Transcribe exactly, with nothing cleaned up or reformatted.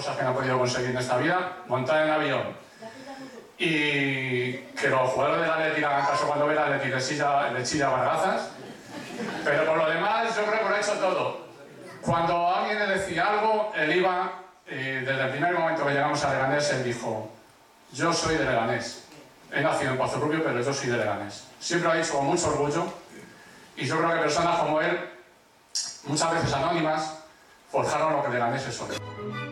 cosas que no he podido conseguir en esta vida, montar en avión. Y que los jugadores de la Atleti hagan caso cuando ve la Atleti de chilla, de chilla bargazas. Pero por lo demás, yo creo que lo ha hecho todo. Cuando alguien le decía algo, él iba, eh, desde el primer momento que llegamos a Leganés, él dijo: yo soy de Leganés. He nacido en Pozo Rubio, pero yo soy de Leganés. Siempre lo ha dicho con mucho orgullo. Y yo creo que personas como él, muchas veces anónimas, forjaron lo que Leganés es hoy.